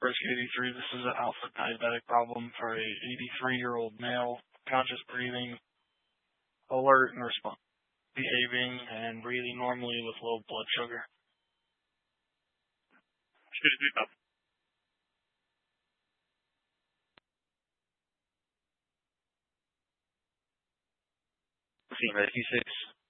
Risk 83, this is an alpha diabetic problem for a 83-year-old male, conscious breathing, alert and behaving and breathing normally with low blood sugar. Excuse me, Bob. Rescue 6.